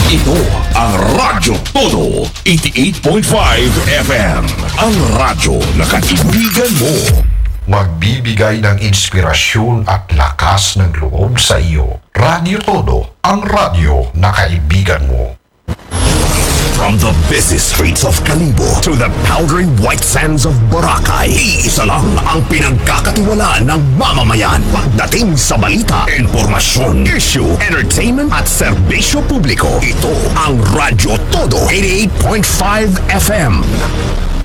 Ito ang Radyo Todo 88.5 FM. Ang radyo na kaibigan mo. Magbibigay ng inspirasyon at lakas ng loob sa iyo. Radyo Todo, ang radyo na kaibigan mo. From the busy streets of Kalibo to the powdery white sands of Boracay, iisa lang ang pinagkakatiwalaan ng mamamayan. Pagdating sa balita, informasyon, issue, entertainment at serbisyo publiko, ito ang Radyo Todo 88.5 FM.